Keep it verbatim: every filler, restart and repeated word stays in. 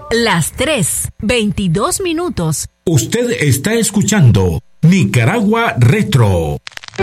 Las tres, veintidós minutos. Usted está escuchando Nicaragua Retro.